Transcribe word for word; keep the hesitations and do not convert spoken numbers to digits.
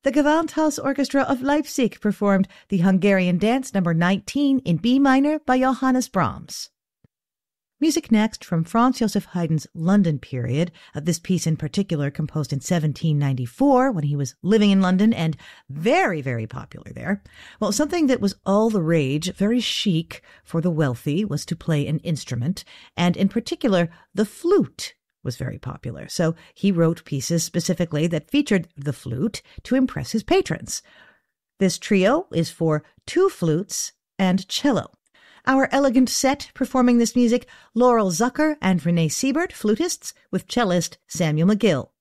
The Gewandhaus Orchestra of Leipzig performed the Hungarian Dance number nineteen in B minor by Johannes Brahms. Music next from Franz Joseph Haydn's London period. Uh, this piece in particular composed in seventeen ninety-four when he was living in London and very, very popular there. Well, something that was all the rage, very chic for the wealthy, was to play an instrument, and in particular, the flute was very popular. So he wrote pieces specifically that featured the flute to impress his patrons. This trio is for two flutes and cello. Our elegant set performing this music, Laurel Zucker and Renee Siebert, flutists, with cellist Samuel McGill.